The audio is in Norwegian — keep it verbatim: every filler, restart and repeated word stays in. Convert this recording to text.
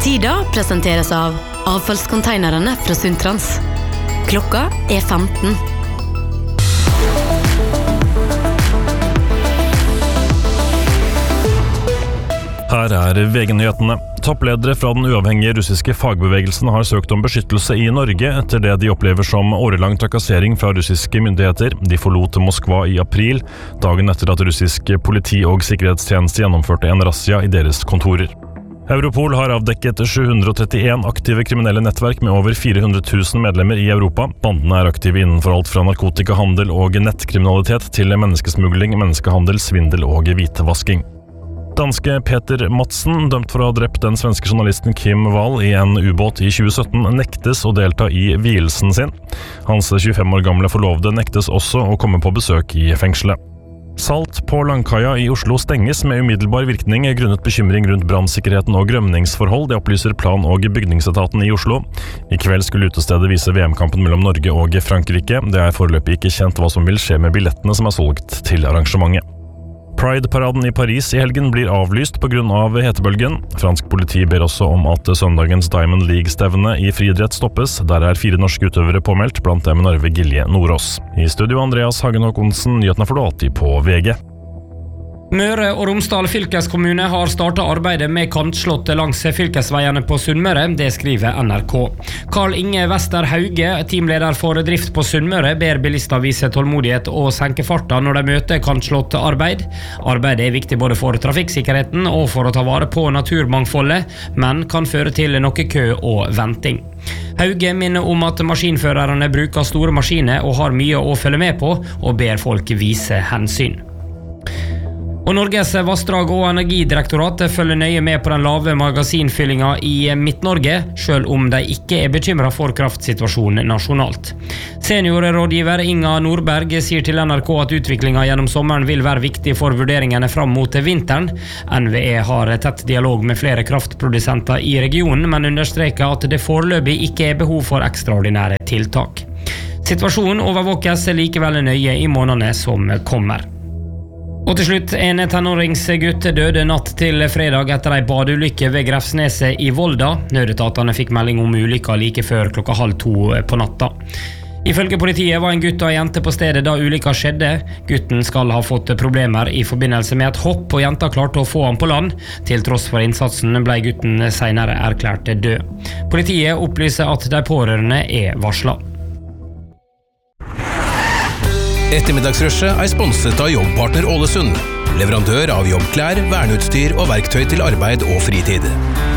Tida presenteres av avfallskonteinerne fra Sundtrans. Klokka er femten. Her er V G-nyhetene. Toppledere fra den uavhengige russiske fagbevegelsen har søkt om beskyttelse i Norge etter det de opplever som årelang trakassering fra russiske myndigheter. De forlot Moskva i april, dagen etter at russisk politi og sikkerhetstjeneste gjennomførte en razzia i deres kontorer. Europol har avdekket sju hundre og trettien aktive kriminelle nettverk med over fire hundre tusen medlemmer i Europa. Bandene er aktive innenfor alt fra narkotikahandel og nettkriminalitet til menneskesmugling, menneskehandel, svindel og hvitevasking. Danske Peter Madsen, dømt for å ha drept den svenske journalisten Kim Wall i en ubåt i tjue sytten, nektes å delta i vielsen sin. Hans tjuefem år gamle forlovede nektes også å komme på besøk i fengselet. Salt på Langkaia i Oslo stenges med umiddelbar virkning grunnet bekymring rundt brannsikkerheten og grømningsforhold, det opplyser plan- og bygningsetaten i Oslo. I kveld skulle utestedet vise V M-kampen mellom Norge og Frankrike. Det er foreløpig ikke kjent hva som vil skje med billettene som er solgt til arrangementet. Pride-paraden i Paris i helgen blir avlyst på grunn av hetebølgen. Fransk politi ber også om at søndagens Diamond League-stevne i friidrett stoppes. Der er fire norske utøvere påmeldt, blant dem Narve Gilje Nordås. I studio Andreas Hagen Håkonsen, nyhetene får du alltid på V G. Møre og Romsdal fylkeskommune har startet arbeidet med kantslått langs fylkesveiene på Sunnmøre, det skriver N R K. Karl Inge Wester Hauge, teamleder for drift på Sunnmøre, ber bilister vise tålmodighet og senke farta når de møter kantslått arbeid. Arbeidet er viktig både for trafikksikkerheten og for å ta vare på naturmangfoldet, men kan føre til noe kø og venting. Hauge minner om at maskinførerne bruker store maskiner og har mye å følge med på, og ber folk vise hensyn. Og Norges vassdrag- og energidirektorat følger nøye med på den lave magasinfyllinga i Midt-Norge, selv om de ikke er bekymret for kraftsituasjonen nasjonalt. Seniorrådgiver Inga Nordberg sier til N R K at utviklingen gjennom sommeren vil være viktig for vurderingene fram mot vinteren. N V E har tett dialog med flere kraftprodusenter i regionen, men understreker at det foreløpig ikke er behov for ekstraordinære tiltak. Situasjonen overvåkes likevel nøye i månedene som kommer. Og til slutt, en tenåringsgutt døde natt til fredag etter ei badeulykke ved Grefsneset i Volda. Nødetatene fikk melding om ulykka like før klokka halv to på natta. Ifølge politiet var en gutt og en jente på stedet da ulykka skjedde. Gutten skal ha fått problemer i forbindelse med et hopp, og jenta klarte å få ham på land. Til tross for innsatsen ble gutten senere erklært død. Politiet opplyser at de pårørende er varslet. Ettermiddagsrushet er sponset av Jobbpartner Ålesund, leverandør av jobbklær, verneutstyr og verktøy til arbeid og fritid.